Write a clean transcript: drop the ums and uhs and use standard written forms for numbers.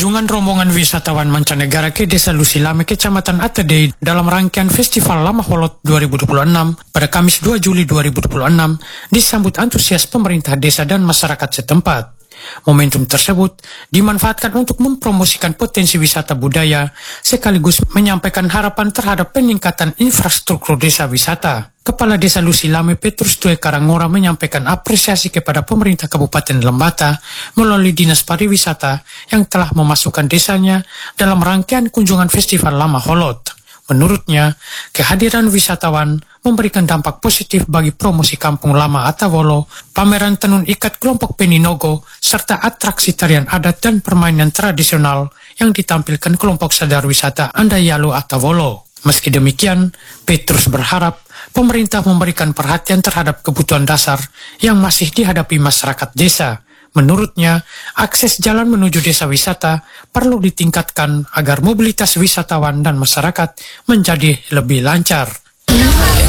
Kunjungan rombongan wisatawan mancanegara ke Desa Lusilame, Kecamatan Atede dalam rangkaian Festival Lama Holot 2026 pada Kamis 2 Juli 2026 disambut antusias pemerintah desa dan masyarakat setempat. Momentum tersebut dimanfaatkan untuk mempromosikan potensi wisata budaya sekaligus menyampaikan harapan terhadap peningkatan infrastruktur desa wisata. Kepala Desa Lusilame Petrus Tue Karangora menyampaikan apresiasi kepada pemerintah Kabupaten Lembata melalui Dinas Pariwisata yang telah memasukkan desanya dalam rangkaian kunjungan Festival Lama Holot. Menurutnya, kehadiran wisatawan memberikan dampak positif bagi promosi Kampung Lama Atawolo, pameran tenun ikat kelompok Peninogo, serta atraksi tarian adat dan permainan tradisional yang ditampilkan kelompok sadar wisata Andayalo Atawolo. Meski demikian, Petrus berharap pemerintah memberikan perhatian terhadap kebutuhan dasar yang masih dihadapi masyarakat desa. Menurutnya, akses jalan menuju desa wisata perlu ditingkatkan agar mobilitas wisatawan dan masyarakat menjadi lebih lancar.